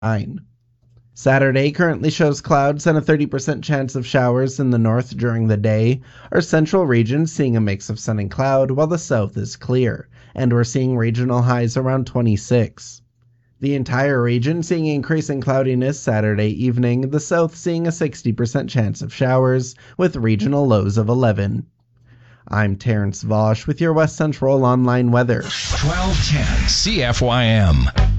Saturday currently shows clouds and a 30% chance of showers in the north during the day. Our central region seeing a mix of sun and cloud, while the south is clear, and we're seeing regional highs around 26. The entire region seeing increasing cloudiness Saturday evening, the south seeing a 60% chance of showers, with regional lows of 11. I'm Terrence Vosch with your West Central Online weather. 1210 CFYM.